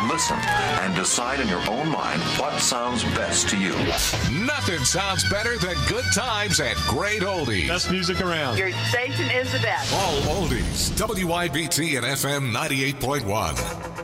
listen and decide in your own mind what sounds best to you. Nothing sounds better than good times at Great Oldies. Best music around. Your station is the best. All oldies. WIBT and FM 98.1.